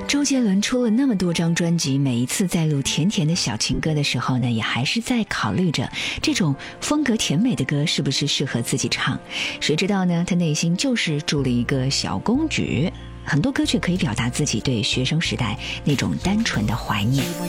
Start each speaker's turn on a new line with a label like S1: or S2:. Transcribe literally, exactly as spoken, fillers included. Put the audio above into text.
S1: 周杰伦出了那么多张专辑，每一次在录甜甜的小情歌的时候呢，也还是在考虑着这种风格甜美的歌是不是适合自己唱。谁知道呢，他内心就是住了一个小公举。很多歌曲可以表达自己对学生时代那种单纯的怀念。
S2: 我